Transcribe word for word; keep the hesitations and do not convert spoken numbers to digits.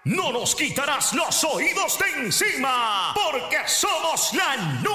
No nos quitarás los oídos de encima, porque somos la